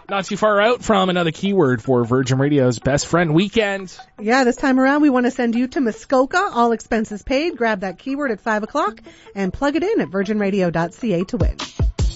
Not too far out from another keyword for Virgin Radio's Best Friend Weekend. Yeah, this time around we want to send you to Muskoka, all expenses paid. Grab that keyword at 5 o'clock and plug it in at virginradio.ca to win.